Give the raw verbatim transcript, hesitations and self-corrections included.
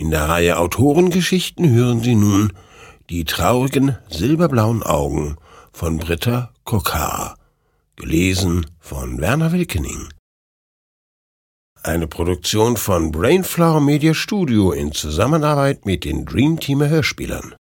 In der Reihe Autorengeschichten hören Sie nun Die traurigen silberblauen Augen von Britta Kokar, gelesen von Werner Wilkening. Eine Produktion von Brainflower Media Studio in Zusammenarbeit mit den Dreamteamer Hörspielern.